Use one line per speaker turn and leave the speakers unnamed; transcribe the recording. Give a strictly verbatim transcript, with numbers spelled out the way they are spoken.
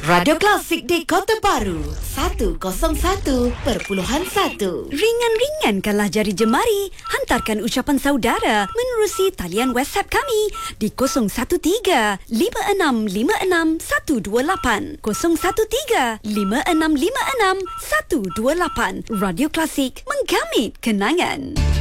Radio Klasik di Kota Baru seratus satu perpuluhan satu.
Ringan-ringankanlah jari jemari. Hantarkan ucapan saudara menerusi talian WhatsApp kami di kosong satu tiga lima enam lima enam satu dua lapan kosong satu tiga lima enam lima enam satu dua lapan. Radio Klasik, menggamit kenangan.